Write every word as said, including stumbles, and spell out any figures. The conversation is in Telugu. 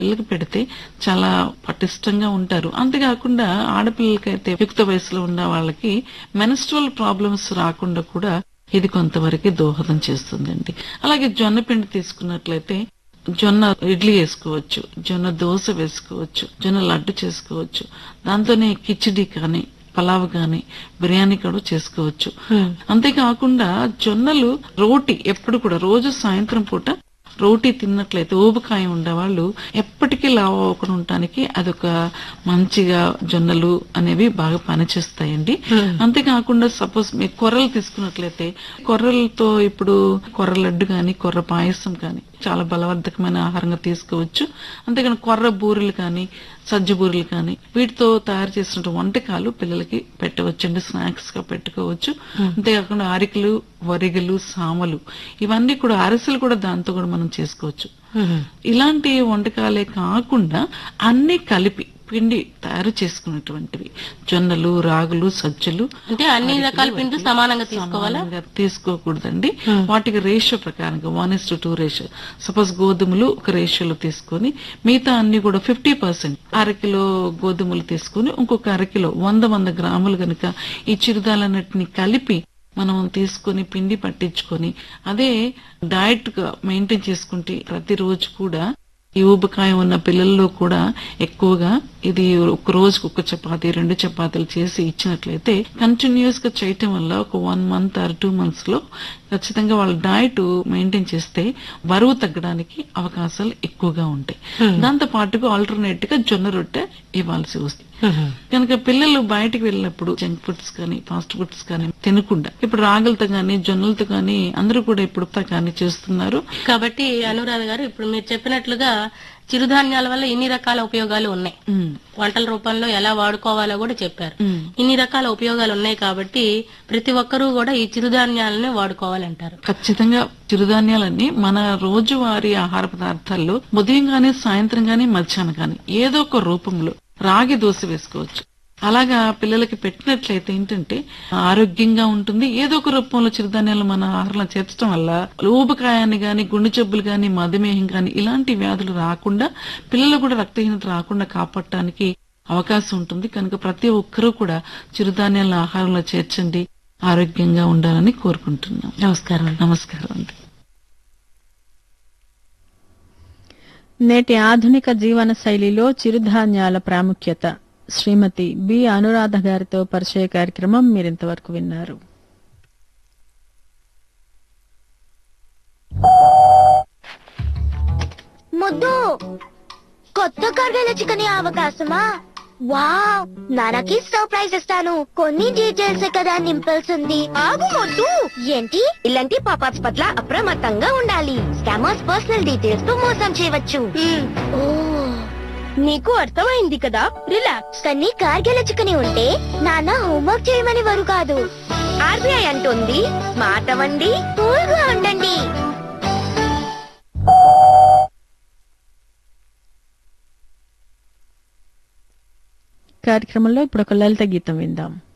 పిల్లలకి పెడితే చాలా పటిష్టంగా ఉంటారు. అంతేకాకుండా ఆడపిల్లలకైతే యుక్త వయసులో ఉన్న వాళ్ళకి మెన్స్ట్రువల్ ప్రాబ్లమ్స్ రాకుండా కూడా ఇది కొంతవరకు దోహదం చేస్తుందండి. అలాగే జొన్న పిండి తీసుకున్నట్లయితే జొన్న ఇడ్లీ వేసుకోవచ్చు, జొన్న దోశ వేసుకోవచ్చు, జొన్న లడ్డు చేసుకోవచ్చు. దాంతోనే కిచిడి కానీ పలావ్ గాని బిర్యానీ కూడా చేసుకోవచ్చు. అంతేకాకుండా జొన్నలు రోటీ ఎప్పుడు కూడా రోజు సాయంత్రం పూట రోటీ తిన్నట్లయితే ఊబకాయం ఉండేవాళ్ళు ఎప్పటికీ లావు అవ్వకుండా ఉండటానికి అదొక మంచిగా జొన్నలు అనేవి బాగా పనిచేస్తాయండి. అంతేకాకుండా సపోజ్ మీరు కొర్రలు తీసుకున్నట్లయితే కొర్రలతో ఇప్పుడు కొర్ర లడ్డు గాని కొర్ర పాయసం కానీ చాలా బలవర్ధకమైన ఆహారంగా తీసుకోవచ్చు. అంతేకాని కొర్ర బూరెలు కానీ సజ్జ బూరెలు కానీ వీటితో తయారు చేసిన వంటకాలు పిల్లలకి పెట్టవచ్చండి, స్నాక్స్ గా పెట్టుకోవచ్చు. అంతేకాకుండా అరికలు వరిగలు సామలు ఇవన్నీ కూడా అరిసెలు కూడా దాంతో కూడా మనం చేసుకోవచ్చు. ఇలాంటి వంటకాలే కాకుండా అన్ని కలిపి పిండి తయారు చేసుకున్నటువంటివి జొన్నలు రాగులు సజ్జలు అంటే అన్ని రకాల పిండి సమానంగా తీసుకోవాలా? తీసుకోకూడదండి. వాటికి రేషియో ప్రకారంగా one is to two ratio. Suppose గోధుమలు ఒక రేషియోలో తీసుకొని మిగతా అన్ని కూడా ఫిఫ్టీ పర్సెంట్ అరకిలో గోధుమలు తీసుకుని ఇంకొక అరకిలో వంద వంద గ్రాములు గనుక ఈ చిరుధాన్యాలన్నిటిని కలిపి మనం తీసుకుని పిండి పట్టించుకొని అదే డయట్ గా మెయింటైన్ చేసుకుంటే ప్రతిరోజు కూడా ఈ ఊబకాయం ఉన్న పిల్లల్లో కూడా ఎక్కువగా ఇది ఒక రోజుకు ఒక చపాతీ రెండు చపాతీలు చేసి ఇచ్చినట్లయితే కంటిన్యూస్ గా చేయటం వల్ల ఒక one month or two months లో ఖచ్చితంగా వాళ్ళ డయట్ మెయింటైన్ చేస్తే బరువు తగ్గడానికి అవకాశాలు ఎక్కువగా ఉంటాయి. దాంతో పాటుగా ఆల్టర్నేట్ గా జొన్న రొట్టె ఇవ్వాల్సి వస్తుంది. కనుక పిల్లలు బయటకు వెళ్ళినప్పుడు జంక్ ఫుడ్స్ కానీ ఫాస్ట్ ఫుడ్స్ కానీ తినకుండా ఇప్పుడు రాగులతో గానీ జొన్నలతో గానీ అందరూ కూడా ఇప్పుడు కానీ చేస్తున్నారు. కాబట్టి అనురాధ గారు ఇప్పుడు మీరు చెప్పినట్లుగా చిరుధాన్యాల వల్ల ఇన్ని రకాల ఉపయోగాలు ఉన్నాయి, వంటల రూపంలో ఎలా వాడుకోవాలో కూడా చెప్పారు. ఇన్ని రకాల ఉపయోగాలు ఉన్నాయి కాబట్టి ప్రతి ఒక్కరూ కూడా ఈ చిరుధాన్యాలని వాడుకోవాలంటారు. ఖచ్చితంగా చిరుధాన్యాలన్నీ మన రోజువారీ ఆహార పదార్థాల్లో ఉదయం గానీ సాయంత్రం గానీ మధ్యాహ్నం గానీ ఏదో ఒక రూపంలో రాగి దోశ వేసుకోవచ్చు. అలాగా పిల్లలకి పెట్టినట్లయితే ఏంటంటే ఆరోగ్యంగా ఉంటుంది. ఏదో ఒక రూపంలో చిరుధాన్యాలు మన ఆహారంలో చేర్చడం వల్ల ఊబకాయాన్ని గాని గుండె జబ్బులు గాని మధుమేహం గాని ఇలాంటి వ్యాధులు రాకుండా పిల్లలు కూడా రక్తహీనత రాకుండా కాపాడటానికి అవకాశం ఉంటుంది. కనుక ప్రతి ఒక్కరూ కూడా చిరుధాన్యాలను ఆహారంలో చేర్చండి, ఆరోగ్యంగా ఉండాలని కోరుకుంటున్నాం. నమస్కారం. నమస్కారం అండి. నేటి ఆధునిక జీవన శైలిలో చిరుధాన్యాల ప్రాముఖ్యత శ్రీమతి బి అనురాధ గారితో పరిచయ కార్యక్రమం మీరింతవరకు విన్నారు. ముద్దు కొత్త కర్గల చికెన్ అవకాశమా? వావ్, నాన్నకి సర్ప్రైజ్ ఇస్తాను. కొన్ని డీటెయిల్స్ కదా నింపాల్సింది. ఆగు మొద్దు. ఏంటి? ఇలాంటి పాపాప్స్ పట్ల అప్రమత్తంగా ఉండాలి. స్కామర్స్ పర్సనల్ డీటెయిల్స్ తో మోసం చేయవచ్చు. ఓ, నీకు అర్థమైంది కదా, రిలాక్స్. కానీ కార్గిల చికెన్ ఉంటే నాన్న హోంవర్క్ చేయమని వారు కాదు. ఆర్బీఐ అంటుంది మాట వండి కూల్గా ఉండండి. కార్యక్రమంలో ఇప్పుడు ఒక లలిత గీతం విందాం.